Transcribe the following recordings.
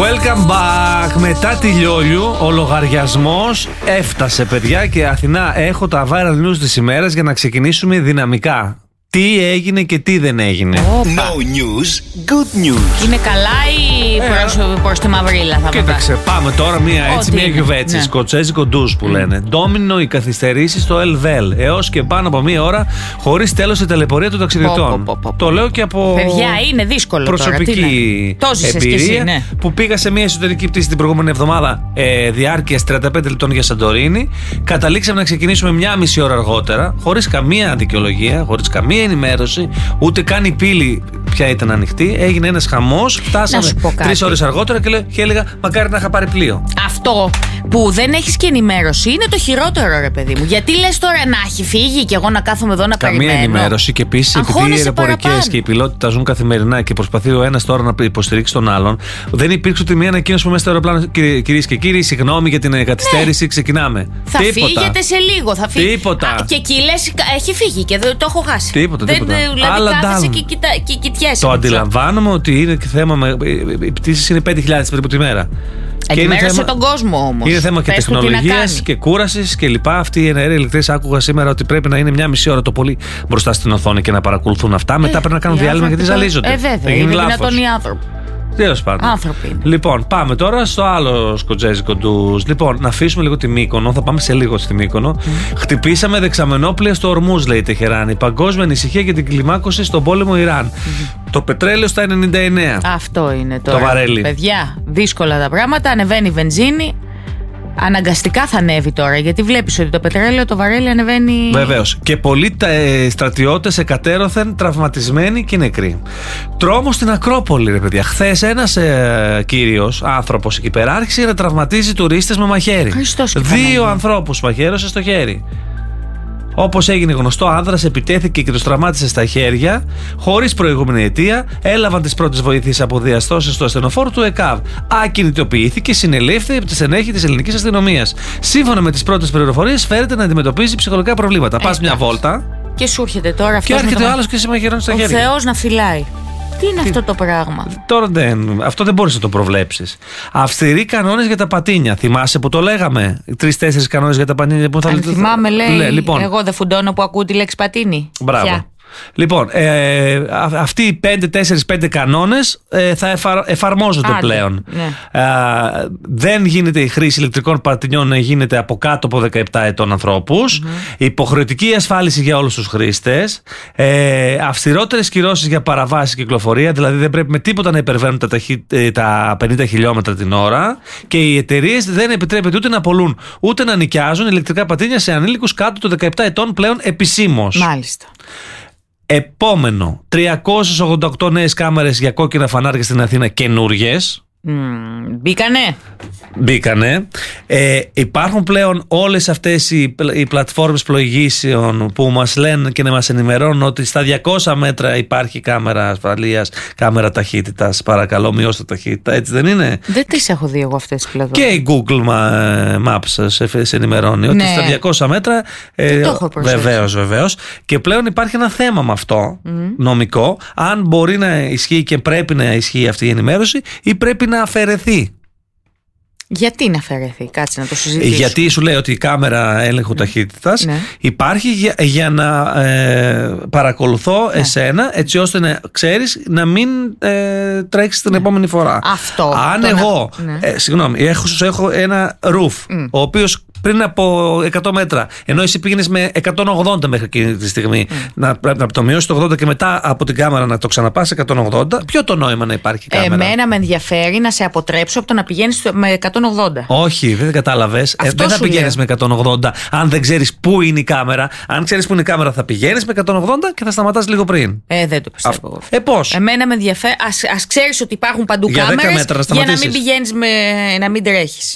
Welcome back. Μετά τη Λιόλιου, ο λογαριασμός έφτασε, παιδιά, και Αθηνά, έχω τα viral news της ημέρας για να ξεκινήσουμε δυναμικά. Τι έγινε και τι δεν έγινε. No news, good news. Είναι καλά ή προς τη μαυρίλα θα πούμε? Κοίταξε, πάμε τώρα μια γιουβέτσι. Ναι. Σκοτσέζικο ντουζ που λένε. Ντόμινο οι καθυστερήσεις στο Ελβέλ. Έως και πάνω από μία ώρα χωρίς τέλος η ταλαιπωρία των ταξιδιωτών. Το λέω και από παιδιά, είναι δύσκολο προσωπική εμπειρία. Ναι. Που πήγα σε μια εσωτερική πτήση την προηγούμενη εβδομάδα διάρκειας 35 λεπτών για Σαντορίνη. Καταλήξαμε να ξεκινήσουμε μία μισή ώρα αργότερα, χωρίς καμία δικαιολογία, χωρίς καμία ενημέρωση, ούτε καν η πύλη πια ήταν ανοιχτή. Έγινε ένας χαμός. Φτάσαμε 3 ώρες αργότερα και έλεγα μακάρι να είχα πάρει πλοίο. Αυτό που δεν έχεις και ενημέρωση είναι το χειρότερο, ρε παιδί μου. Γιατί λες τώρα να έχει φύγει και εγώ να κάθομαι εδώ να περιμένω? Καμία ενημέρωση. Και επίσης, επειδή οι αεροπορικές και οι πιλότοι τα ζουν καθημερινά και προσπαθεί ο ένας τώρα να υποστηρίξει τον άλλον, δεν υπήρξε ούτε μία ανακοίνωση που μέσα στο αεροπλάνο, κυρίες και κύριοι, συγγνώμη για την καθυστέρηση, ξεκινάμε. Θα φύγετε σε λίγο. Θα φύγει. Τίποτα. Και εκεί λες έχει φύγει και δεν το έχω χάσει. Τίποτα. Δηλαδή κάθεσαι και κοιτιέσαι. Το αντιλαμβάνομαι ότι είναι θέμα. Οι πτήσεις είναι 5.000 περίπου τη μέρα. Ενημέρωσε τον κόσμο όμως. Είναι θέμα και τεχνολογίας και κούρασης και λοιπά. Αυτοί οι εναέροι ηλεκτρικές άκουγα σήμερα ότι πρέπει να είναι μια μισή ώρα το πολύ μπροστά στην οθόνη και να παρακολουθούν αυτά. Μετά πρέπει να κάνουν διάλειμμα γιατί ζαλίζονται. Βέβαια, είναι δυνατόν οι άνθρωποι. Τέλος πάντων. Άνθρωποι. Λοιπόν, πάμε τώρα στο άλλο σκοτσέζικο ντουζ. Λοιπόν, να αφήσουμε λίγο τη Μύκονο. Θα πάμε σε λίγο στη Μύκονο. Χτυπήσαμε δεξαμενόπλια στο Ορμούζ, λέει η Τεχεράνη. Παγκόσμια ανησυχία για την κλιμάκωση στον πόλεμο Ιράν. Το πετρέλαιο στα 99. Αυτό είναι τώρα. Το βαρέλι. Παιδιά, δύσκολα τα πράγματα. Ανεβαίνει η βενζίνη. Αναγκαστικά θα ανέβει τώρα, γιατί βλέπεις ότι το πετρέλαιο, το βαρέλι ανεβαίνει. Βεβαίως. Και πολλοί στρατιώτες εκατέρωθεν τραυματισμένοι και νεκροί. Τρόμος στην Ακρόπολη, ρε παιδιά. Χθες ένας κύριος άνθρωπος εκεί πέρα άρχισε να τραυματίζει τουρίστες με μαχαίρι. 2 ανθρώπους μαχαίρωσε στο χέρι. Όπως έγινε γνωστό, άνδρας επιτέθηκε και τους τραυμάτισε στα χέρια, χωρίς προηγούμενη αιτία. Έλαβαν τις πρώτες βοήθειες από διαστώσεις του ασθενοφόρου του ΕΚΑΒ. Ακινητοποιήθηκε, συνελήφθη από τη στενέχη της ελληνικής αστυνομίας. Σύμφωνα με τις πρώτες πληροφορίες, φέρεται να αντιμετωπίζει ψυχολογικά προβλήματα. Πας μια βόλτα. Και σου έρχεται τώρα αυτό. Και έρχεται ο άλλος και σε μαχαιρώνει στα χέρια. Ο Θεός να φυλάει. Τι είναι αυτό το πράγμα? Τώρα αυτό δεν μπορείς να το προβλέψεις. Αυστηροί κανόνες για τα πατίνια. Θυμάσαι που το λέγαμε? 3-4 κανόνες για τα πατίνια που θα Αν θυμάμαι, λέει. Λοιπόν. Εγώ δεν φουντώνω που ακούω τη λέξη πατίνι. Μπράβο. Λοιπόν, αυτοί οι 5 κανόνες θα εφαρμόζονται πλέον. Ναι. Δεν γίνεται η χρήση ηλεκτρικών πατινιών να γίνεται από κάτω από 17 ετών ανθρώπους. Υποχρεωτική ασφάλιση για όλους τους χρήστες. Αυστηρότερες κυρώσεις για παραβάσεις κυκλοφορία. Δηλαδή δεν πρέπει με τίποτα να υπερβαίνουν τα 50 χιλιόμετρα την ώρα. Και οι εταιρείες δεν επιτρέπεται ούτε να πωλούν ούτε να νοικιάζουν ηλεκτρικά πατίνια σε ανήλικους κάτω των 17 ετών πλέον επισήμως. Μάλιστα. Επόμενο, 388 νέες κάμερες για κόκκινα φανάρια στην Αθήνα, καινούριες. Μπήκανε. Υπάρχουν πλέον όλες αυτές οι πλατφόρμες πλοηγήσεων που μας λένε και να μας ενημερώνουν ότι στα 200 μέτρα υπάρχει κάμερα ασφαλείας, κάμερα ταχύτητας. Παρακαλώ, μειώστε ταχύτητα, έτσι δεν είναι? Δεν τις έχω δει εγώ αυτές τις πλατφόρμες. Και η Google Maps σε ενημερώνει ότι στα 200 μέτρα. Βεβαίως. Και πλέον υπάρχει ένα θέμα με αυτό, νομικό, αν μπορεί να ισχύει και πρέπει να ισχύει αυτή η ενημέρωση ή πρέπει να αφαιρεθεί. Γιατί να αφαιρεθεί? Κάτσε να το συζητήσουμε. Γιατί σου λέει ότι η κάμερα έλεγχου ταχύτητας υπάρχει για να παρακολουθώ εσένα, έτσι ώστε να ξέρεις να μην τρέξεις την επόμενη φορά. Αυτό. Αν εγώ έχω ένα roof, ο οποίος πριν από 100 μέτρα, ενώ εσύ πήγαινες με 180 μέχρι εκείνη τη στιγμή, να το μειώσεις το 80 και μετά από την κάμερα να το ξαναπάς 180, ποιο το νόημα να υπάρχει κάμερα? Εμένα με ενδιαφέρει να σε αποτρέψω από το να πηγαίνεις με 180. Όχι, δεν κατάλαβες. Δεν θα πηγαίνεις με 180 αν δεν ξέρεις πού είναι η κάμερα. Αν ξέρεις πού είναι η κάμερα, θα πηγαίνεις με 180 και θα σταματάς λίγο πριν. Δεν το πιστεύω. Πώς? Εμένα με ενδιαφέρει. Ας ξέρεις ότι υπάρχουν παντού κάμερες για να μην πηγαίνεις να μην τρέχεις.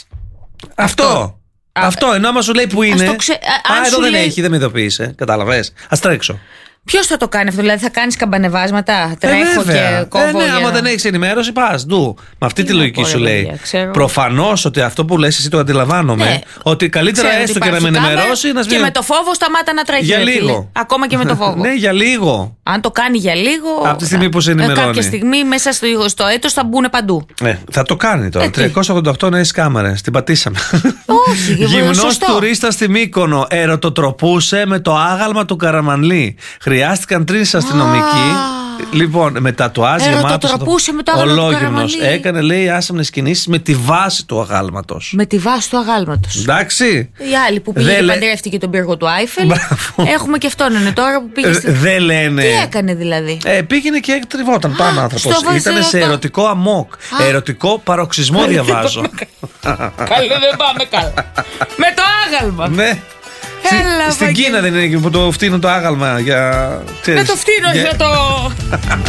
Αυτό, ενώ άμα σου λέει που είναι. Εδώ δεν έχει, δεν με ειδοποίησε. Κατάλαβες. Ας τρέξω. Ποιος θα το κάνει αυτό, δηλαδή θα κάνεις καμπανεβάσματα, τρέχω και κόβω. Ναι, άμα δεν έχεις ενημέρωση, πας. Με αυτή τη λογική σου λέει. Προφανώς ότι αυτό που λες εσύ το αντιλαμβάνομαι. Ότι καλύτερα έστω και να με ενημερώσει. Και με το φόβο σταμάτα να τρέχει. Για λίγο. Ακόμα και με το φόβο. Ναι, για λίγο. Αν το κάνει για λίγο. Από τη στιγμή που σε ενημερώνει. Κάποια στιγμή μέσα στο έτος θα μπουν παντού. Θα το κάνει τώρα. 388 νέες κάμερες. Την πατήσαμε. Όχι, Γυμνός τουρίστας στη Μύκονο ερωτοτροπούσε με το άγαλμα του Καραμανλή. Χρειάστηκαν 3 αστυνομικοί. Λοιπόν, με τατουάζ γεμάτο. Ολόγυμνος. Έκανε, λέει, άσαμνες κινήσεις με τη βάση του αγάλματος. Με τη βάση του αγάλματος. Εντάξει. Η άλλη που πήγε και παντρεύτηκε τον πύργο του Άιφελ. Έχουμε και αυτόν είναι τώρα που πήγε. Δεν λένε. Τι έκανε δηλαδή. Πήγαινε και τριβόταν πάνω άνθρωπος. Ήταν σε ερωτικό αμόκ. Ερωτικό παροξισμό, διαβάζω. Καλό, δεν πάμε καλά. Με το άγαλμα. Ναι. Στην Κίνα δεν είναι εκεί που το φτύνουν το άγαλμα για. Δεν το φτύνω για το.